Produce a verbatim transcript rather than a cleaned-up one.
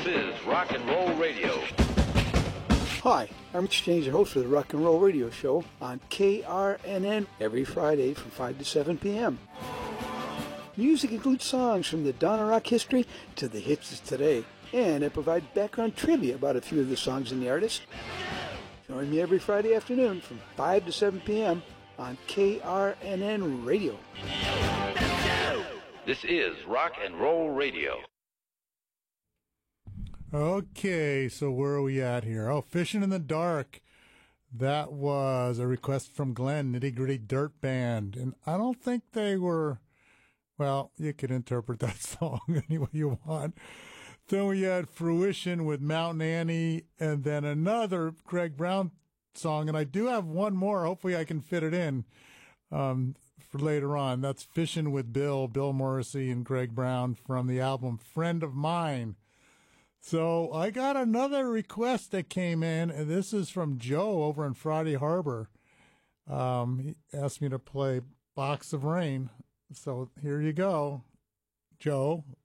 This is Rock and Roll Radio. Hi, I'm Exchange, the host of the Rock and Roll Radio Show on K R N N every Friday from five to seven p.m. Music includes songs from the dawn of rock history to the hits of today, and I provide background trivia about a few of the songs and the artists. Join me every Friday afternoon from five to seven p.m. on K R N N Radio. This is Rock and Roll Radio. Okay, so where are we at here? Oh, Fishing in the Dark. That was a request from Glenn, Nitty Gritty Dirt Band. And I don't think they were, well, you can interpret that song any way you want. Then we had Fruition with Mountain Annie, and then another Greg Brown song. And I do have one more. Hopefully I can fit it in um, for later on. That's Fishing with Bill, Bill Morrissey and Greg Brown from the album Friend of Mine. So I got another request that came in, and this is from Joe over in Friday Harbor. Um, he asked me to play Box of Rain. So here you go. Joe,